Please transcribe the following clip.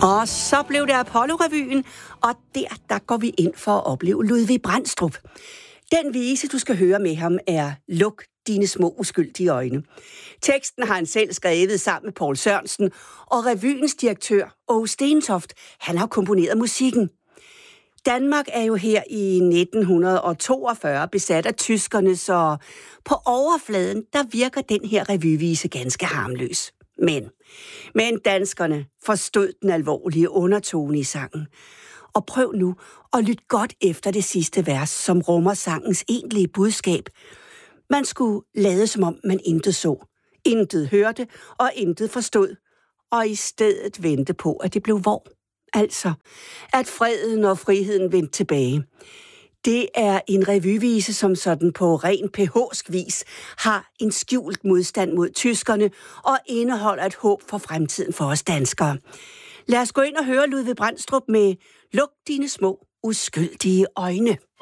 Og så blev det Apollo-revyen, og der går vi ind for at opleve Ludvig Brandstrup. Den vise, du skal høre med ham, er Luk dine små uskyldige øjne. Teksten har han selv skrevet sammen med Poul Sørensen, og revyens direktør, Åge Stentoft, han har komponeret musikken. Danmark er jo her i 1942 besat af tyskerne, så på overfladen, der virker den her revyvise ganske harmløs. Men danskerne forstod den alvorlige undertone i sangen. Og prøv nu at lytte godt efter det sidste vers, som rummer sangens egentlige budskab. Man skulle lade som om man intet så, intet hørte og intet forstod, og i stedet vente på, at det blev vor. Altså, at freden og friheden vendte tilbage. Det er en revyvise, som sådan på ren ph-sk vis har en skjult modstand mod tyskerne og indeholder et håb for fremtiden for os danskere. Lad os gå ind og høre Ludvig Brandstrup med Luk dine små uskyldige øjne.